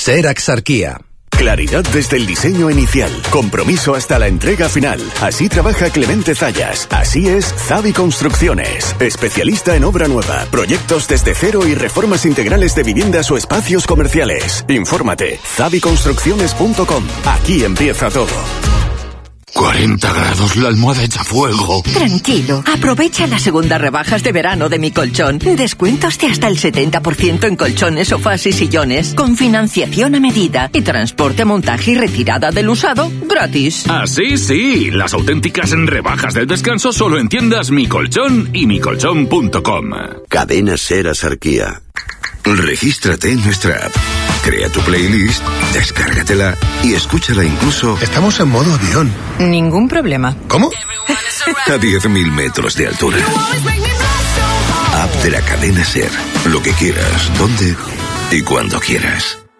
Ser Axarquía. Claridad desde el diseño inicial, compromiso hasta la entrega final. Así trabaja Clemente Zayas. Así es Zavi Construcciones. Especialista en obra nueva, proyectos desde cero y reformas integrales de viviendas o espacios comerciales. Infórmate, zaviconstrucciones.com. Aquí empieza todo. 40 grados, la almohada echa fuego. Tranquilo, aprovecha las segundas rebajas de verano de Mi Colchón. Descuentos de hasta el 70% en colchones, sofás y sillones, con financiación a medida y transporte, montaje y retirada del usado gratis. Así sí, las auténticas rebajas del descanso solo en tiendas Mi Colchón y micolchón.com. Cadena Ser Axarquía. Regístrate en nuestra app. Crea tu playlist, descárgatela y escúchala incluso... Estamos en modo avión. Ningún problema. ¿Cómo? A 10.000 metros de altura. App de la Cadena Ser. Lo que quieras, donde y cuando quieras.